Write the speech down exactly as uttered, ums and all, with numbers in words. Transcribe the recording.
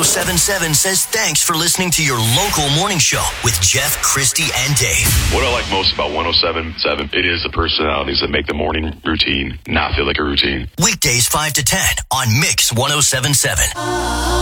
seven seven says thanks for listening to your local morning show with Jeff, Christy, and Dave. What I like most about one oh seven point seven, it is the personalities that make the morning routine not feel like a routine. Weekdays five to ten on Mix one oh seven point seven.